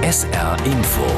SR Info.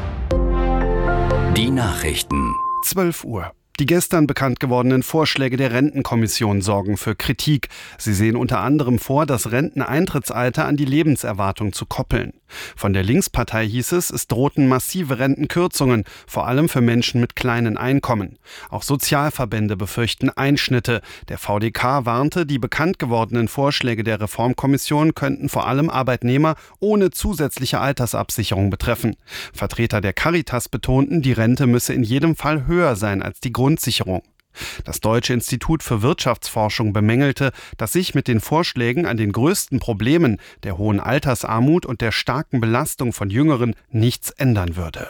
Die Nachrichten. 12 Uhr. Die gestern bekannt gewordenen Vorschläge der Rentenkommission sorgen für Kritik. Sie sehen unter anderem vor, das Renteneintrittsalter an die Lebenserwartung zu koppeln. Von der Linkspartei hieß es drohten massive Rentenkürzungen, vor allem für Menschen mit kleinen Einkommen. Auch Sozialverbände befürchten Einschnitte. Der VDK warnte, die bekannt gewordenen Vorschläge der Reformkommission könnten vor allem Arbeitnehmer ohne zusätzliche Altersabsicherung betreffen. Vertreter der Caritas betonten, die Rente müsse in jedem Fall höher sein als die Grundsicherung. Das Deutsche Institut für Wirtschaftsforschung bemängelte, dass sich mit den Vorschlägen an den größten Problemen, der hohen Altersarmut und der starken Belastung von Jüngeren, nichts ändern würde.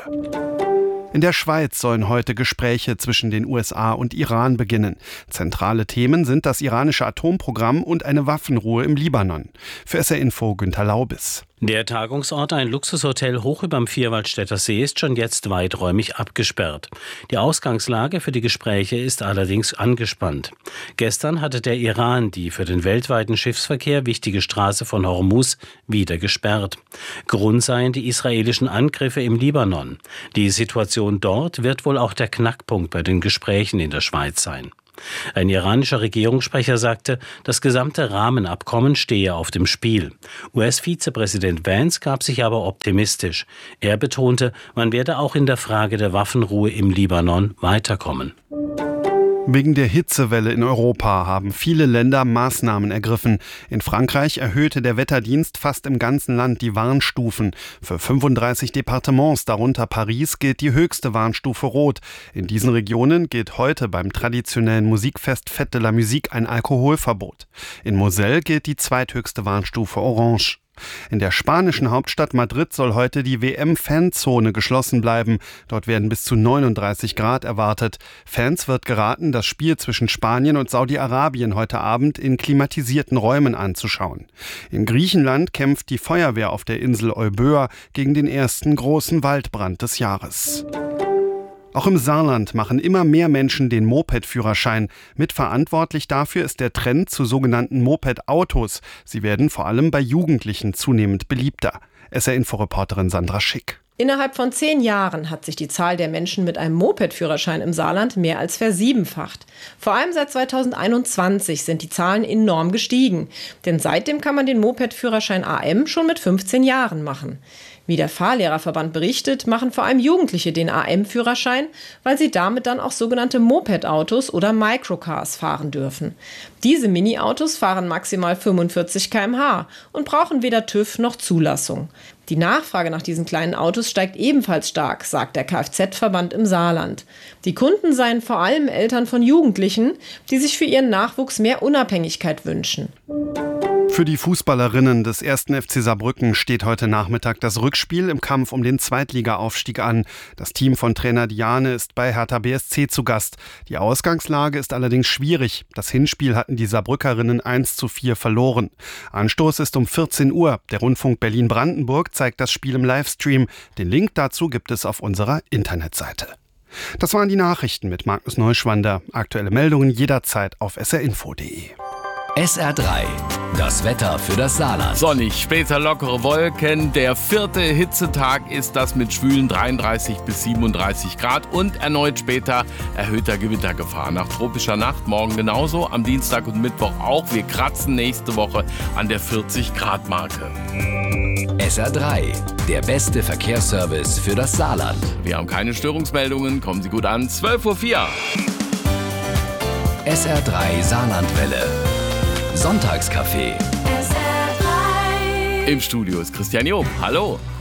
In der Schweiz sollen heute Gespräche zwischen den USA und Iran beginnen. Zentrale Themen sind das iranische Atomprogramm und eine Waffenruhe im Libanon. Für SR Info Günther Laubis. Der Tagungsort, ein Luxushotel hoch überm Vierwaldstätter See, ist schon jetzt weiträumig abgesperrt. Die Ausgangslage für die Gespräche ist allerdings angespannt. Gestern hatte der Iran die für den weltweiten Schiffsverkehr wichtige Straße von Hormuz wieder gesperrt. Grund seien die israelischen Angriffe im Libanon. Die Situation dort wird wohl auch der Knackpunkt bei den Gesprächen in der Schweiz sein. Ein iranischer Regierungssprecher sagte, das gesamte Rahmenabkommen stehe auf dem Spiel. US-Vizepräsident Vance gab sich aber optimistisch. Er betonte, man werde auch in der Frage der Waffenruhe im Libanon weiterkommen. Wegen der Hitzewelle in Europa haben viele Länder Maßnahmen ergriffen. In Frankreich erhöhte der Wetterdienst fast im ganzen Land die Warnstufen. Für 35 Departements, darunter Paris, gilt die höchste Warnstufe Rot. In diesen Regionen gilt heute beim traditionellen Musikfest Fête de la Musique ein Alkoholverbot. In Moselle gilt die zweithöchste Warnstufe Orange. In der spanischen Hauptstadt Madrid soll heute die WM-Fanzone geschlossen bleiben. Dort werden bis zu 39 Grad erwartet. Fans wird geraten, das Spiel zwischen Spanien und Saudi-Arabien heute Abend in klimatisierten Räumen anzuschauen. In Griechenland kämpft die Feuerwehr auf der Insel Euböa gegen den ersten großen Waldbrand des Jahres. Auch im Saarland machen immer mehr Menschen den Moped-Führerschein. Mitverantwortlich dafür ist der Trend zu sogenannten Moped-Autos. Sie werden vor allem bei Jugendlichen zunehmend beliebter. SR-Info-Reporterin Sandra Schick. Innerhalb von 10 Jahren hat sich die Zahl der Menschen mit einem Moped-Führerschein im Saarland mehr als versiebenfacht. Vor allem seit 2021 sind die Zahlen enorm gestiegen. Denn seitdem kann man den Moped-Führerschein AM schon mit 15 Jahren machen. Wie der Fahrlehrerverband berichtet, machen vor allem Jugendliche den AM-Führerschein, weil sie damit dann auch sogenannte Moped-Autos oder Microcars fahren dürfen. Diese Mini-Autos fahren maximal 45 km/h und brauchen weder TÜV noch Zulassung. Die Nachfrage nach diesen kleinen Autos steigt ebenfalls stark, sagt der Kfz-Verband im Saarland. Die Kunden seien vor allem Eltern von Jugendlichen, die sich für ihren Nachwuchs mehr Unabhängigkeit wünschen. Für die Fußballerinnen des 1. FC Saarbrücken steht heute Nachmittag das Rückspiel im Kampf um den Zweitliga-Aufstieg an. Das Team von Trainer Diane ist bei Hertha BSC zu Gast. Die Ausgangslage ist allerdings schwierig. Das Hinspiel hatten die Saarbrückerinnen 1:4 verloren. Anstoß ist um 14 Uhr. Der Rundfunk Berlin-Brandenburg zeigt das Spiel im Livestream. Den Link dazu gibt es auf unserer Internetseite. Das waren die Nachrichten mit Magnus Neuschwander. Aktuelle Meldungen jederzeit auf srinfo.de. SR3, das Wetter für das Saarland. Sonnig, später lockere Wolken. Der 4. Hitzetag ist das mit schwülen 33 bis 37 Grad und erneut später erhöhter Gewittergefahr. Nach tropischer Nacht morgen genauso, am Dienstag und Mittwoch auch. Wir kratzen nächste Woche an der 40-Grad-Marke. SR3, der beste Verkehrsservice für das Saarland. Wir haben keine Störungsmeldungen, kommen Sie gut an. 12:04 Uhr. SR3 Saarlandwelle. Sonntagscafé. Im Studio ist Christian Job. Hallo.